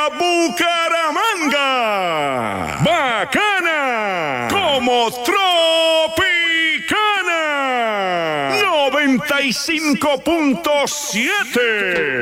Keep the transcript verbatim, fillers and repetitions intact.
Bucaramanga. Bacana. Como Tropicana. noventa y cinco punto siete.